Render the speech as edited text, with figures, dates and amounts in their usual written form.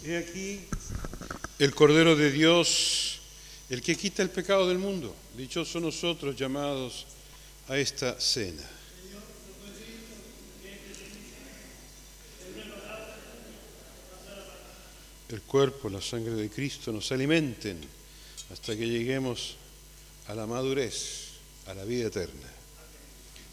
He aquí el Cordero de Dios, el que quita el pecado del mundo. Dichosos nosotros llamados a esta cena. El cuerpo, la sangre de Cristo nos alimenten hasta que lleguemos a la madurez, a la vida eterna.